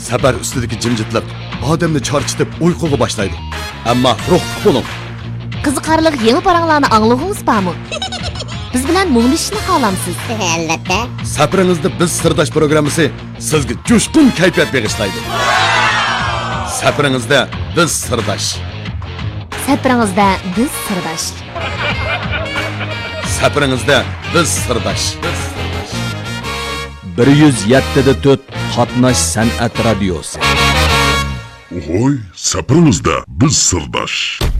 Safar ustidagi jimjitlik odamni charchitib uyquga boshlaydi. Ammo ruhli bo'ling. Qiziqarli yangi paranglarni angladingiz bormi? Biz bilan muglishishni xohlamsiz? Albatta. Safaringizda biz sirdosh programmasi sizga jo'shqin kayfiyat bag'ishlaydi. Safaringizda biz sirdosh. Safaringizda biz sirdosh. Safaringizda biz sirdosh. 107.4 Qatnash san'at radiosi. Oy, safaringizda biz sirdosh.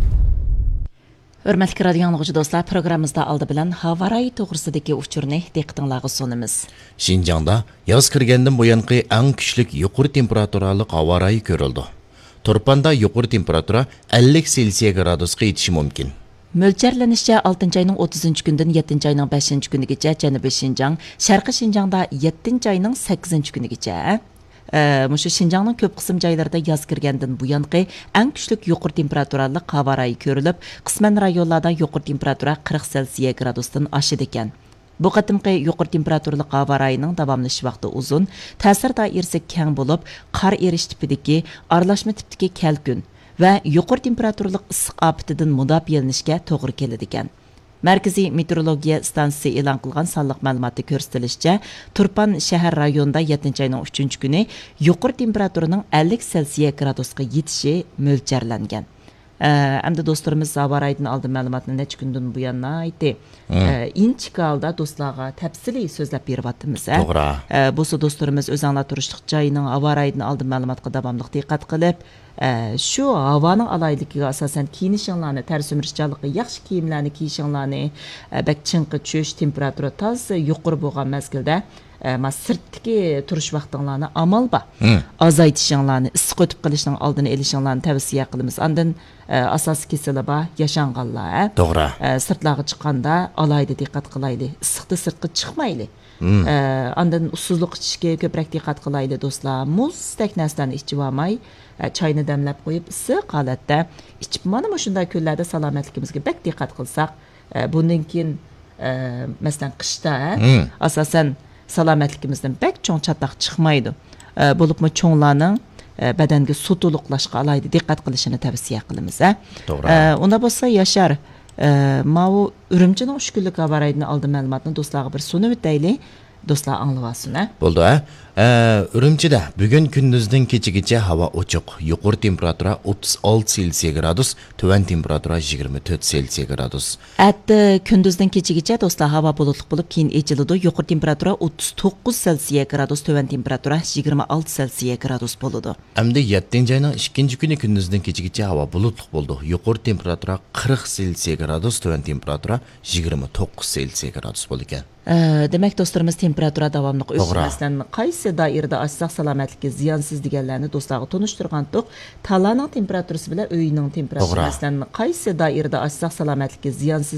Hürmetli radyo anlıqçı dostlar, programımızda aldı bilen havaray toğrusidagi uçurni diqqatingizga sunamiz. Şinjanda yaz kirgandan buyanqi eng kuchlik yuqori temperaturali havaray ko'rildi. Turpanda yuqori temperatura 50 Selsiya gradusga yetishi mumkin. Mo'ljallanishcha 6 ayning 30 kundan 7 ayning 5 kunigacha Janubiy Shinjang, Sharqiy Shinjangda 7 ayning 8 kunigacha. Mushu Shinjangning ko'p qism joylarida yoz kirgandan buyanqi eng kuchli yuqori temperaturali havaray ko'rilib, qisman rayonlarda yuqori temperatura 40 Selsiya gradusdan oshadi ekan. Bu qatimqi yuqori temperaturali havarayning davomlash vaqti uzun, ta'sir doirasi keng bo'lib, qor erish tipidagi, aralashma tipidagi kalkun va yuqori temperaturali issiq ofatidan mudofialanishga to'g'ri keladi ekan. Markaziy meteorologiya stansiyasi e'lon qilgan sonliq ma'lumotda ko'rsatilishicha, Turpan shahar rayonida 7 ayning 3 kuni yuqori temperaturaning 50 Selsiya gradusga yetishi mo'ljallangan. Hamda do'stlarimiz havaraydan oldin ma'lumotni necha kundan buyon aytdi. Inchikalda do'stlarga tafsiliy so'zlab beryapmiz. To'g'ri. Bu do'stlarimiz o'z anglatirishlik joyining havaraydan oldin ma'lumotga davomli diqqat qilib, shu havoning alayligiga asosan kiyinishinglarni, tarsimrishchanligi, yaxshi kiyimlarni kiyishinglarni, bak chinqi tushish, temperatura toza yuqori bo'lgan mezgilda sirtdagi turish vaqtinglarni amal ba azaytishinglarni, issiq o'tib qolishning oldini olishinglarni tavsiya qilamiz. Ondan asosiy kasala ba yashanganlar. To'g'ri. Sirtlarga chiqqanda alayda diqqat qilaylik. Issiqda sirtga chiqmaylik. Ondan ussuzlik ichishga ko'proq diqqat qilaylik do'stlar. Muzdek narsalarni ichib olmay, choyni damlab qo'yib issiq holatda ichib, mana shunday kunlarda salomatligimizga bak diqqat qilsak, bundan keyin masalan qishda asosan salomatligimizdan bak cho'ng chataq chiqmaydi. Bo'libmi cho'nglarning badanga suv to'liqlashga alayda diqqat qilishini tavsiya qilamiz. To'g'ri. Unda bo'lsa Yashar, mau Urumchining 3 kunlik havaraydan oldin ma'lumotni do'stlarga bir sunib o'taylik. Do'stlar anglayapsizmi? Bo'ldi. Urumchida bugun kunduzdan kechagacha havo ochiq. Yuqori temperatura 36 Selsiya gradus, tuvan temperatura 24 Selsiya gradus. Atda kunduzdan kechagacha do'stlar havo bulutli bo'lib, keyin echiladi. Yuqori temperatura 39 Selsiya gradus, tuvan temperatura 26 Selsiya gradus bo'ladi. Endi 7-ayning 2-kuni kunduzdan kechagacha havo bulutli bo'ldi. Yuqori temperatura 40 Selsiya gradus, tuvan temperatura 29 Selsiya gradus bo'ldi ekan. Demak do'stlarimiz temperatura davomli o'smasdan qaysi doirada ochsaq salomatlikka ziyonsiz deganlarni do'stlarga tunishtirgandik. Talaning temperaturasi bilan uyning temperaturasidan qaysi doirada ochsaq salomatlikka ziyonsiz